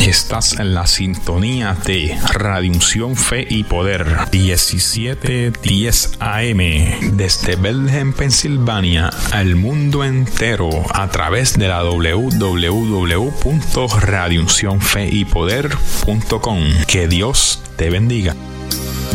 Estás en la sintonía de Radio Unción Fe y Poder 1710 AM desde Bethlehem, Pensilvania, al mundo entero a través de la www.radiouncionfeypoder.com. Que Dios te bendiga.